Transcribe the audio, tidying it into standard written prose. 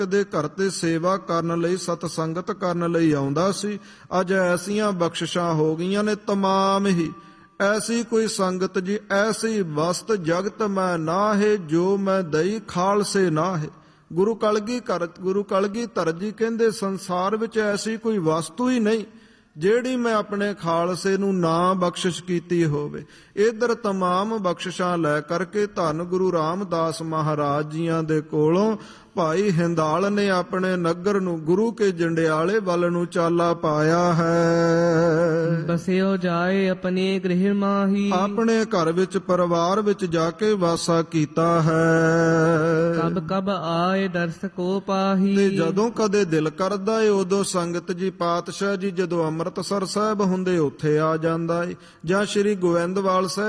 ਦੇ ਘਰ ਤੇ ਸੇਵਾ ਕਰਨ ਲਈ, ਸਤ ਸੰਗਤ ਕਰਨ ਲਈ ਆਉਂਦਾ ਸੀ। ਅੱਜ ਐਸੀਆਂ ਬਖਸ਼ਿਸ਼ਾਂ ਹੋ ਗਈਆਂ ਨੇ ਤਮਾਮ ਹੀ। ਐਸੀ ਕੋਈ ਸੰਗਤ ਜੀ, ਐਸੀ ਵਸਤ ਜਗਤ ਮੈਂ ਨਾ ਹੈ, ਜੋ ਮੈਂ ਦਈ ਖਾਲਸੇ ਨਾ ਹੈ। ਗੁਰੂ ਕਲਗੀਧਰ ਜੀ ਕਹਿੰਦੇ ਸੰਸਾਰ ਵਿੱਚ ਐਸੀ ਕੋਈ ਵਸਤੂ ਹੀ ਨਹੀਂ ਜਿਹੜੀ ਮੈਂ ਆਪਣੇ ਖਾਲਸੇ ਨੂੰ ਨਾ ਬਖਸ਼ਿਸ਼ ਕੀਤੀ ਹੋਵੇ। ਇੱਧਰ ਤਮਾਮ ਬਖਸ਼ਿਸ਼ਾਂ ਲੈ ਕਰਕੇ ਧੰਨ ਗੁਰੂ ਰਾਮਦਾਸ ਮਹਾਰਾਜ ਜੀਆਂ ਦੇ ਕੋਲੋਂ ਭਾਈ ਹਿੰਦਾਲ ਨੇ ਆਪਣੇ ਨਗਰ ਨੂੰ ਗੁਰੂ ਕੇ ਜੰਡਿਆਲੇ ਵੱਲ ਨੂੰ ਚਾਲਾ ਪਾਇਆ ਹੈ। ਬਸਿਓ ਜਾਏ ਆਪਣੇ ਗ੍ਰਹਿ ਮਾਹੀ, ਆਪਣੇ ਘਰ ਵਿੱਚ ਪਰਿਵਾਰ ਵਿੱਚ ਜਾ ਕੇ ਵਾਸਾ ਕੀਤਾ ਹੈ। ਕਬ ਕਬ ਆਏ ਦਰਸ ਕੋ ਪਾਹੀ, ਤੇ ਜਦੋਂ ਕਦੇ ਦਿਲ ਕਰਦਾ ਏ ਉਦੋਂ ਸੰਗਤ ਜੀ ਪਾਤਸ਼ਾਹ ਜੀ ਜਦੋਂ ਅੰਮ੍ਰਿਤਸਰ ਸਾਹਿਬ ਹੁੰਦੇ ਉੱਥੇ ਆ ਜਾਂਦਾ ਏ, ਜਾਂ ਸ਼੍ਰੀ ਗੋਇੰਦਵਾਲ ਸਾਹਿਬ